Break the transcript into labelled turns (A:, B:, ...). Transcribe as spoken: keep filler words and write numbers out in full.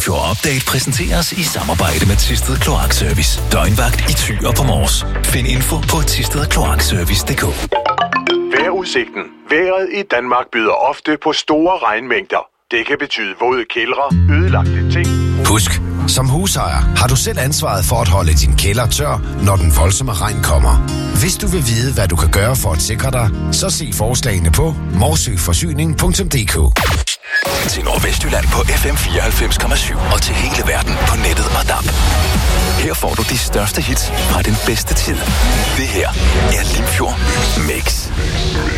A: Limfjord Update præsenteres i samarbejde med Thisted Kloakservice. Døgnvagt i Thy og på Mors. Find info på thisted kloakservice punktum d k.
B: Vejrudsigten. Vejret i Danmark byder ofte på store regnmængder. Det kan betyde våde kældre, ødelagte ting.
C: Husk, som husejer har du selv ansvaret for at holde din kælder tør, når den voldsomme regn kommer. Hvis du vil vide, hvad du kan gøre for at sikre dig, så se forslagene på morsøforsyning punktum d k.
A: Til Nordvestjylland på F M fireoghalvfems komma syv og til hele verden på nettet og D A B. Her får du de største hits fra den bedste tid. Det her er Limfjord Mix.